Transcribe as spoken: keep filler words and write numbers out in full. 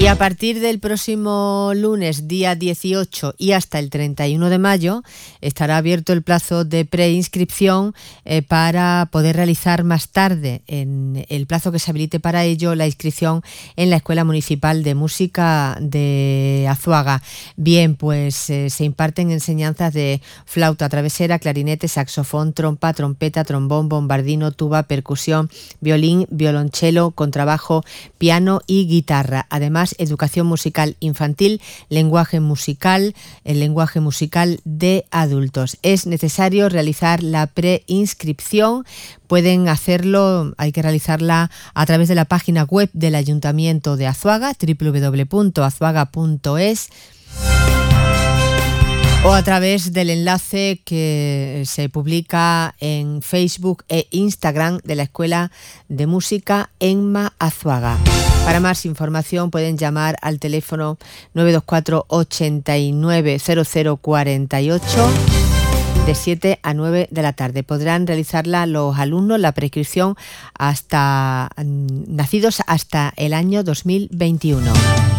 a partir del próximo lunes, día dieciocho, y hasta el treinta y uno de mayo, estará abierto el plazo de preinscripción eh, para poder realizar más tarde, en el plazo que se habilite para ello, la inscripción en la Escuela Municipal de Música de Azuaga. Bien, pues eh, se imparten enseñanzas de flauta travesera, clarinete, saxofón, trompa, trompeta, trombón, bombardino, tuba, percusión, violín, violonchelo, contrabajo, piano y guitarra. Además, educación musical infantil, lenguaje musical, el lenguaje musical de adultos. Es necesario realizar la preinscripción. Pueden hacerlo, hay que realizarla a través de la página web del Ayuntamiento de Azuaga, doble u doble u doble u punto azuaga punto es, o a través del enlace que se publica en Facebook e Instagram de la Escuela de Música Enma Azuaga. Para más información pueden llamar al teléfono nueve dos cuatro, ochenta y nueve, cero cero cuarenta y ocho de siete a nueve de la tarde. Podrán realizarla los alumnos, la prescripción hasta nacidos hasta el año dos mil veintiuno.